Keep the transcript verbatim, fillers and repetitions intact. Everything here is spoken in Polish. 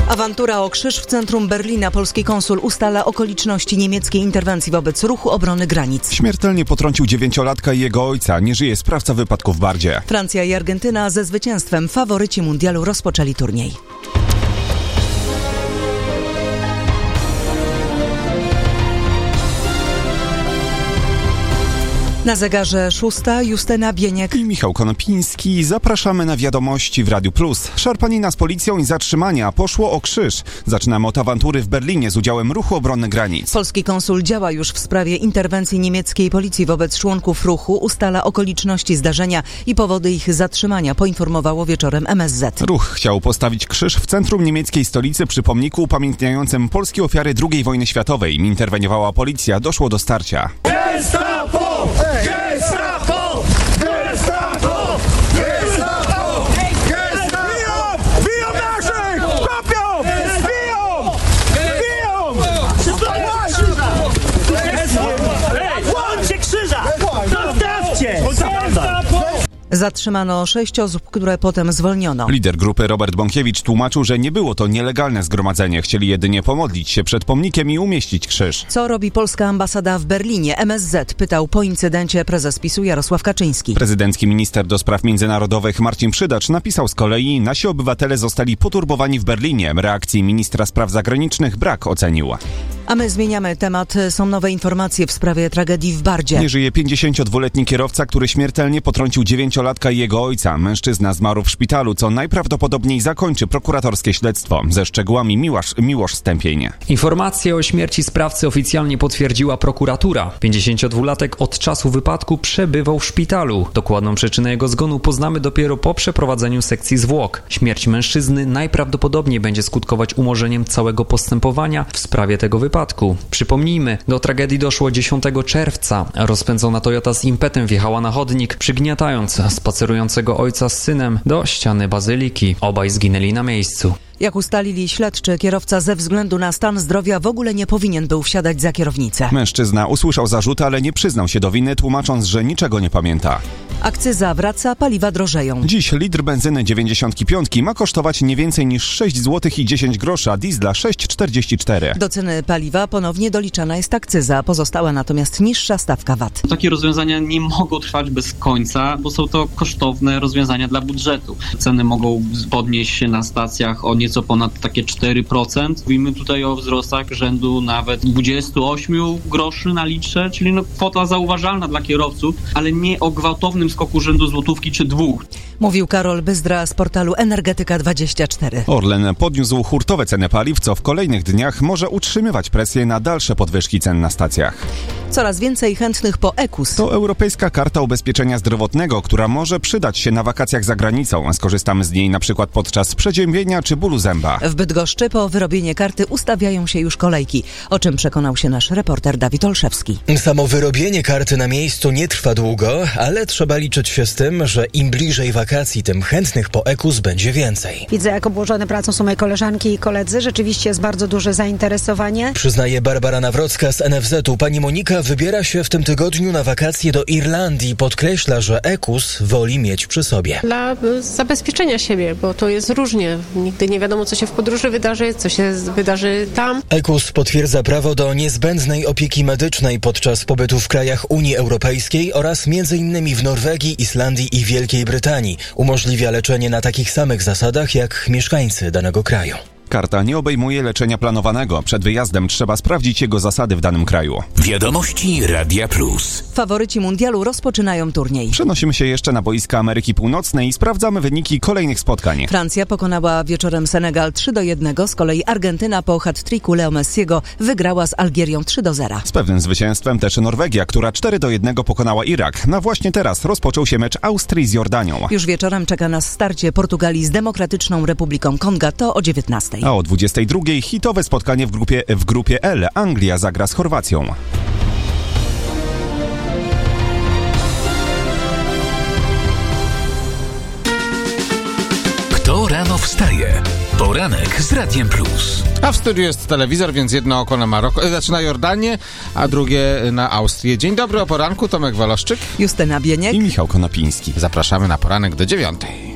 Awantura o krzyż w centrum Berlina. Polski konsul ustala okoliczności niemieckiej interwencji wobec ruchu obrony granic. Śmiertelnie potrącił dziewięciolatka i jego ojca. Nie żyje sprawca wypadku w Bardzie. Francja i Argentyna ze zwycięstwem. Faworyci mundialu rozpoczęli turniej. Na zegarze szósta, Justyna Bieniek i Michał Konopiński. Zapraszamy na wiadomości w Radiu Plus. Szarpanina z policją i zatrzymania. Poszło o krzyż. Zaczynamy od awantury w Berlinie z udziałem ruchu obrony granic. Polski konsul działa już w sprawie interwencji niemieckiej policji wobec członków ruchu. Ustala okoliczności zdarzenia i powody ich zatrzymania, poinformowało wieczorem M S Z. Ruch chciał postawić krzyż w centrum niemieckiej stolicy przy pomniku upamiętniającym polskie ofiary drugiej wojny światowej. Interweniowała policja. Doszło do starcia. Gestapo! Gestapo! Gestapo! Gestapo! Biją! Biją naszych! Kopią! Biją! Biją! Łączcie krzyża! Zostawcie! Zatrzymano sześć osób, które potem zwolniono. Lider grupy Robert Bąkiewicz tłumaczył, że nie było to nielegalne zgromadzenie. Chcieli jedynie pomodlić się przed pomnikiem i umieścić krzyż. Co robi polska ambasada w Berlinie? M S Z pytał po incydencie prezes PiSu Jarosław Kaczyński. Prezydencki minister do spraw międzynarodowych Marcin Przydacz napisał z kolei: nasi obywatele zostali poturbowani w Berlinie. Reakcji ministra spraw zagranicznych brak, ocenił. A my zmieniamy temat. Są nowe informacje w sprawie tragedii w Bardzie. Nie żyje pięćdziesięciodwuletni kierowca, który śmiertelnie potrącił dziewięciolatka i jego ojca. Mężczyzna zmarł w szpitalu, co najprawdopodobniej zakończy prokuratorskie śledztwo. Ze szczegółami Miłosz, Miłosz Stępień. Informację o śmierci sprawcy oficjalnie potwierdziła prokuratura. pięćdziesięciodwulatek od czasu wypadku przebywał w szpitalu. Dokładną przyczynę jego zgonu poznamy dopiero po przeprowadzeniu sekcji zwłok. Śmierć mężczyzny najprawdopodobniej będzie skutkować umorzeniem całego postępowania w sprawie tego wypadku. Przypomnijmy, do tragedii doszło dziesiątego czerwca. Rozpędzona Toyota z impetem wjechała na chodnik, przygniatając spacerującego ojca z synem do ściany bazyliki. Obaj zginęli na miejscu. Jak ustalili śledczy, kierowca ze względu na stan zdrowia w ogóle nie powinien był wsiadać za kierownicę. Mężczyzna usłyszał zarzuty, ale nie przyznał się do winy, tłumacząc, że niczego nie pamięta. Akcyza wraca, paliwa drożeją. Dziś litr benzyny dziewięćdziesiąt pięć ma kosztować nie więcej niż sześć złotych i dziesięć groszy, a diesla sześć czterdzieści cztery. Do ceny paliwa ponownie doliczana jest akcyza, pozostała natomiast niższa stawka V A T. Takie rozwiązania nie mogą trwać bez końca, bo są to kosztowne rozwiązania dla budżetu. Ceny mogą podnieść się na stacjach o nieco ponad takie cztery procent. Mówimy tutaj o wzrostach rzędu nawet dwadzieścia osiem groszy na litrze, czyli no kwota zauważalna dla kierowców, ale nie o gwałtownym skoku rzędu złotówki czy dwóch. Mówił Karol Byzdra z portalu Energetyka dwadzieścia cztery. Orlen podniósł hurtowe ceny paliw, co w kolejnych dniach może utrzymywać presję na dalsze podwyżki cen na stacjach. Coraz więcej chętnych po E K U S. To Europejska Karta Ubezpieczenia Zdrowotnego, która może przydać się na wakacjach za granicą. Skorzystamy z niej na przykład podczas przeziębienia czy bólu zęba. W Bydgoszczy po wyrobienie karty ustawiają się już kolejki, o czym przekonał się nasz reporter Dawid Olszewski. Samo wyrobienie karty na miejscu nie trwa długo, ale trzeba liczyć się z tym, że im bliżej wakacji, tym chętnych po E K U S będzie więcej. Widzę, jak obłożone pracą są moje koleżanki i koledzy. Rzeczywiście jest bardzo duże zainteresowanie. Przyznaje Barbara Nawrocka z N F Z-u. Pani Monika wybiera się w tym tygodniu na wakacje do Irlandii. Podkreśla, że E K U S woli mieć przy sobie. Dla zabezpieczenia siebie, bo to jest różnie. Nigdy nie wiadomo, co się w podróży wydarzy, co się wydarzy tam. E K U S potwierdza prawo do niezbędnej opieki medycznej podczas pobytu w krajach Unii Europejskiej oraz między innymi w Norwegii, Islandii i Wielkiej Brytanii. Umożliwia leczenie na takich samych zasadach jak mieszkańcy danego kraju. Karta nie obejmuje leczenia planowanego. Przed wyjazdem trzeba sprawdzić jego zasady w danym kraju. Wiadomości Radia Plus. Faworyci mundialu rozpoczynają turniej. Przenosimy się jeszcze na boiska Ameryki Północnej i sprawdzamy wyniki kolejnych spotkań. Francja pokonała wieczorem Senegal trzy do jednego, z kolei Argentyna po hat-tricku Leo Messiego wygrała z Algierią trzy do zera. Z pewnym zwycięstwem też Norwegia, która cztery do jednego pokonała Irak. No właśnie teraz rozpoczął się mecz Austrii z Jordanią. Już wieczorem czeka nas starcie Portugalii z Demokratyczną Republiką Konga, to o dziewiętnastej. A o dwudziestej drugiej hitowe spotkanie w grupie, w grupie L. Anglia zagra z Chorwacją. Kto rano wstaje? Poranek z Radiem Plus. A w studiu jest telewizor, więc jedno oko na Maroko, znaczy na Jordanię, a drugie na Austrię. Dzień dobry o poranku, Tomek Waloszczyk, Justyna Bieniek i Michał Konopiński. Zapraszamy na poranek do dziewiątej.